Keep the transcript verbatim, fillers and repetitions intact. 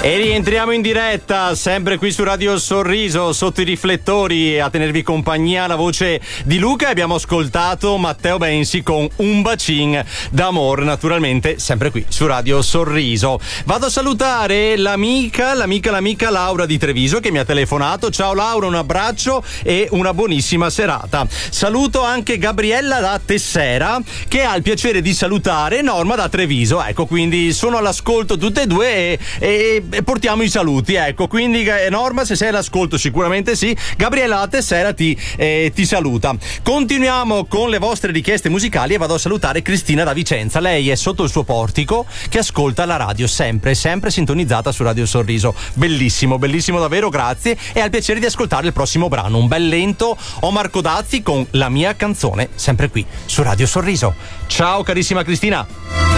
E rientriamo in diretta, sempre qui su Radio Sorriso, sotto i riflettori, a tenervi compagnia la voce di Luca. Abbiamo ascoltato Matteo Bensi con Un bacin d'amor, naturalmente sempre qui su Radio Sorriso. Vado a salutare l'amica, l'amica, l'amica Laura di Treviso che mi ha telefonato. Ciao Laura, un abbraccio e una buonissima serata. Saluto anche Gabriella da Tessera che ha il piacere di salutare Norma da Treviso. Ecco, quindi sono all'ascolto tutte e due e, e e portiamo i saluti, ecco, quindi Norma, se sei all'ascolto sicuramente sì, Gabriella da Tessera ti, eh, ti saluta. Continuiamo con le vostre richieste musicali e vado a salutare Cristina da Vicenza. Lei è sotto il suo portico che ascolta la radio sempre, sempre sintonizzata su Radio Sorriso. Bellissimo, bellissimo davvero, grazie, e ha il piacere di ascoltare il prossimo brano, un bel lento, Omar Codazzi con La mia canzone, sempre qui su Radio Sorriso. Ciao carissima Cristina.